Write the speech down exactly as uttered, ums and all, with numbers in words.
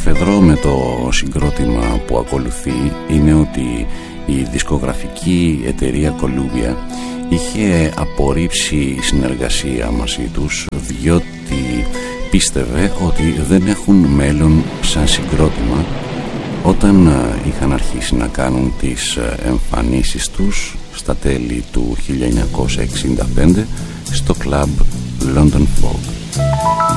εφεδρό με το συγκρότημα που ακολουθεί είναι ότι η δισκογραφική εταιρεία Columbia είχε απορρίψει συνεργασία μαζί τους, διότι πίστευε ότι δεν έχουν μέλλον σαν συγκρότημα όταν είχαν αρχίσει να κάνουν τις εμφανίσεις τους στα τέλη του χίλια εννιακόσια εξήντα πέντε στο κλαμπ London Fog.